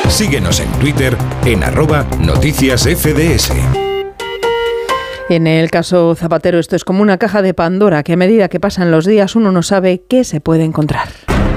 Síguenos en Twitter en @noticiasfds. En el caso Zapatero, esto es como una caja de Pandora, que a medida que pasan los días uno no sabe qué se puede encontrar.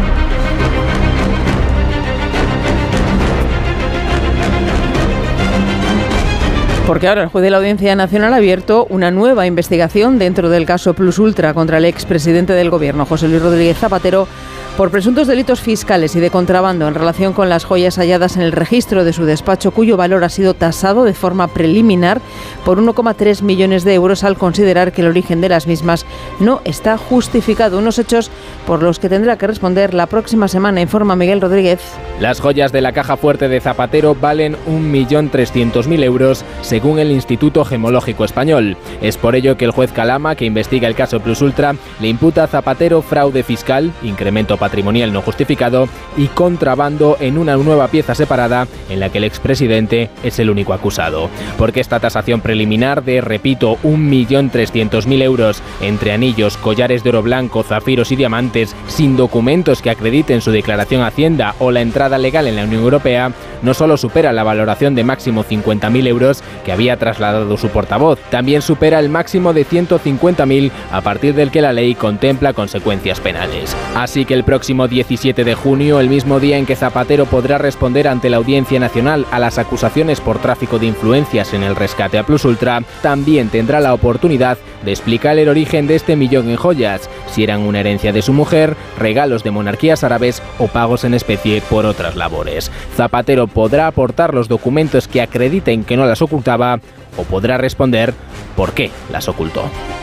Porque ahora el juez de la Audiencia Nacional ha abierto una nueva investigación dentro del caso Plus Ultra contra el expresidente del Gobierno, José Luis Rodríguez Zapatero, por presuntos delitos fiscales y de contrabando en relación con las joyas halladas en el registro de su despacho, cuyo valor ha sido tasado de forma preliminar por 1,3 millones de euros al considerar que el origen de las mismas no está justificado. Unos hechos por los que tendrá que responder la próxima semana, informa Miguel Rodríguez. Las joyas de la caja fuerte de Zapatero valen 1.300.000 euros, según el Instituto Gemológico Español. Es por ello que el juez Calama, que investiga el caso Plus Ultra, le imputa a Zapatero fraude fiscal, incremento patrimonial no justificado y contrabando en una nueva pieza separada en la que el expresidente es el único acusado. Porque esta tasación preliminar de, repito, 1.300.000 euros entre anillos, collares de oro blanco, zafiros y diamantes, sin documentos que acrediten su declaración a Hacienda o la entrada legal en la Unión Europea, no solo supera la valoración de máximo 50.000 euros que había trasladado su portavoz, también supera el máximo de 150.000 a partir del que la ley contempla consecuencias penales. Así que el próximo 17 de junio, el mismo día en que Zapatero podrá responder ante la Audiencia Nacional a las acusaciones por tráfico de influencias en el rescate a Plus Ultra, también tendrá la oportunidad de explicar el origen de este millón en joyas, si eran una herencia de su mujer, regalos de monarquías árabes o pagos en especie por otras labores. Zapatero podrá aportar los documentos que acrediten que no las ocultaba o podrá responder por qué las ocultó.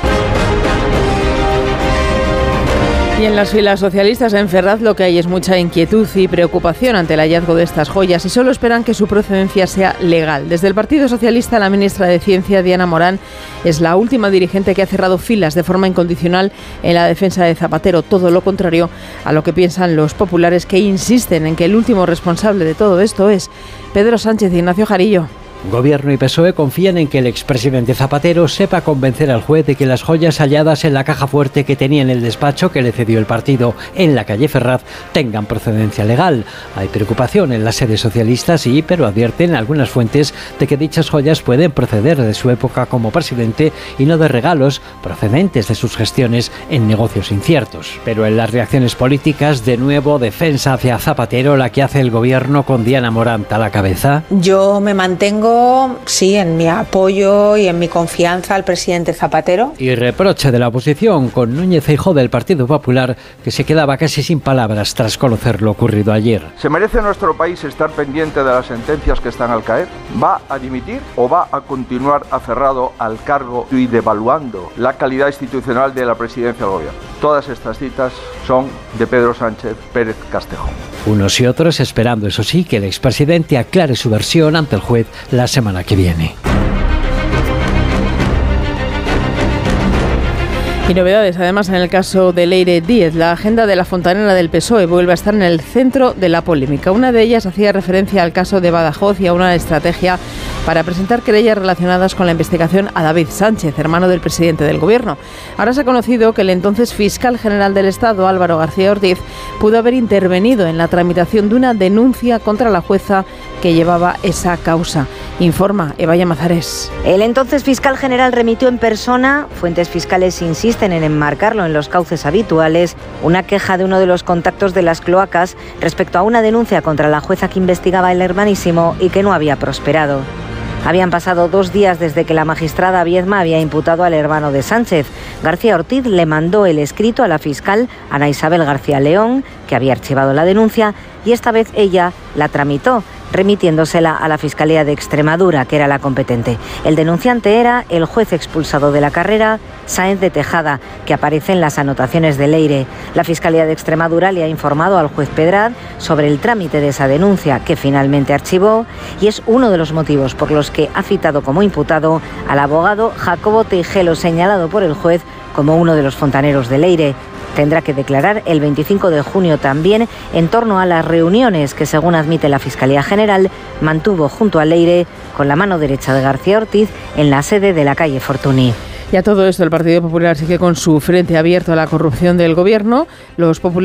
Y en las filas socialistas en Ferraz lo que hay es mucha inquietud y preocupación ante el hallazgo de estas joyas y solo esperan que su procedencia sea legal. Desde el Partido Socialista, la ministra de Ciencia, Diana Morán, es la última dirigente que ha cerrado filas de forma incondicional en la defensa de Zapatero, todo lo contrario a lo que piensan los populares, que insisten en que el último responsable de todo esto es Pedro Sánchez y Ignacio Jarillo. Gobierno y PSOE confían en que el expresidente Zapatero sepa convencer al juez de que las joyas halladas en la caja fuerte que tenía en el despacho que le cedió el partido en la calle Ferraz tengan procedencia legal. Hay preocupación en las sedes socialistas, sí, pero advierten algunas fuentes de que dichas joyas pueden proceder de su época como presidente y no de regalos procedentes de sus gestiones en negocios inciertos. Pero en las reacciones políticas, de nuevo, defensa hacia Zapatero, la que hace el gobierno con Diana Morán a la cabeza. Yo me mantengo, sí, en mi apoyo y en mi confianza al presidente Zapatero. Y reproche de la oposición con Núñez Feijóo del Partido Popular, que se quedaba casi sin palabras tras conocer lo ocurrido ayer. ¿Se merece nuestro país estar pendiente de las sentencias que están al caer? ¿Va a dimitir o va a continuar aferrado al cargo y devaluando la calidad institucional de la presidencia del gobierno? Todas estas citas son de Pedro Sánchez Pérez Castejón. Unos y otros esperando, eso sí, que el expresidente aclare su versión ante el juez la semana que viene. Y novedades, además, en el caso de Leire Díez. La agenda de la fontanera del PSOE vuelve a estar en el centro de la polémica. Una de ellas hacía referencia al caso de Badajoz y a una estrategia para presentar querellas relacionadas con la investigación a David Sánchez, hermano del presidente del Gobierno. Ahora se ha conocido que el entonces fiscal general del Estado, Álvaro García Ortiz, pudo haber intervenido en la tramitación de una denuncia contra la jueza que llevaba esa causa. Informa Eva Llamazares. El entonces fiscal general remitió en persona, fuentes fiscales insisten en enmarcarlo en los cauces habituales, una queja de uno de los contactos de las cloacas respecto a una denuncia contra la jueza que investigaba el hermanísimo y que no había prosperado. Habían pasado 2 días desde que la magistrada Viedma había imputado al hermano de Sánchez. García Ortiz le mandó el escrito a la fiscal Ana Isabel García León, que había archivado la denuncia, y esta vez ella la tramitó, remitiéndosela a la Fiscalía de Extremadura, que era la competente. El denunciante era el juez expulsado de la carrera, Sáenz de Tejada, que aparece en las anotaciones de Leire. La Fiscalía de Extremadura le ha informado al juez Pedrad sobre el trámite de esa denuncia, que finalmente archivó, y es uno de los motivos por los que ha citado como imputado al abogado Jacobo Teijelo, señalado por el juez como uno de los fontaneros de Leire. Tendrá que declarar el 25 de junio también en torno a las reuniones que, según admite la Fiscalía General, mantuvo junto a Leire con la mano derecha de García Ortiz en la sede de la calle Fortuny. Y a todo esto el Partido Popular sigue con su frente abierto a la corrupción del Gobierno. Los populares